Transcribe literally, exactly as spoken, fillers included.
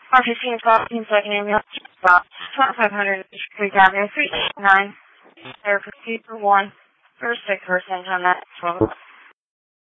R fifteen twelve, second ambulance, stop, twenty-five hundred Creek Avenue, three nine, there for two for one, for a sick person on that twelve.